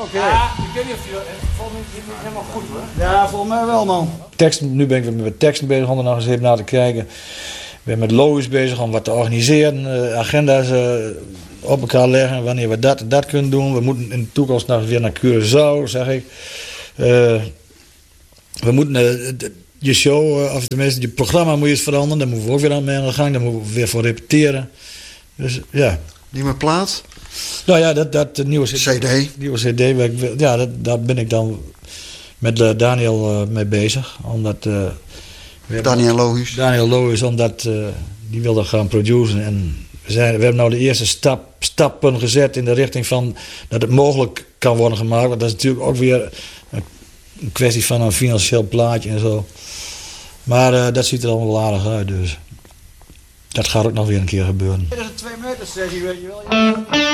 Oké. Ja, ik weet niet of je volgens mij niet helemaal goed hoor. Ja, volgens mij wel, man. Teksten, nu ben ik weer met teksten bezig om er nog eens even naar te kijken. Ik ben met logos bezig om wat te organiseren, agenda's op elkaar leggen, wanneer we dat kunnen doen. We moeten in de toekomst nog weer naar Curaçao, zeg ik. We moeten je show, of tenminste je programma moet je eens veranderen. Daar moeten we ook weer aan de gang, daar moeten we weer voor repeteren. Dus ja. Nieuwe plaat? Nou ja, dat nieuwe CD. Nieuwe CD, ja, daar ben ik dan met Daniel mee bezig. Omdat, Daniel Lohuis, omdat die wilde gaan produceren. En we hebben nou de eerste stappen gezet in de richting van dat het mogelijk kan worden gemaakt. Want dat is natuurlijk ook weer een kwestie van een financieel plaatje en zo. Maar dat ziet er allemaal wel aardig uit, dus dat gaat ook nog weer een keer gebeuren. Dat is een 2 meter sessie, weet je wel.